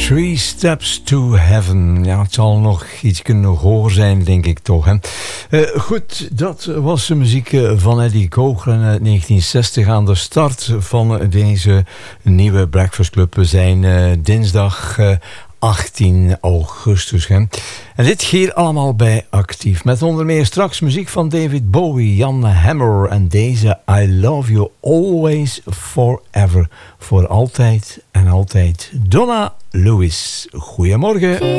Three Steps to Heaven. Ja, het zal nog iets kunnen hoger zijn, denk ik toch. Hè? Goed, dat was de muziek van Eddie Cochran uit 1960 aan de start van deze nieuwe Breakfast Club. We zijn dinsdag 18 augustus. Hè? En dit hier allemaal bij Actief. Met onder meer straks muziek van David Bowie, Jan Hammer en deze I Love You Always Forever. Voor altijd en altijd. Donna Lewis. Goedemorgen.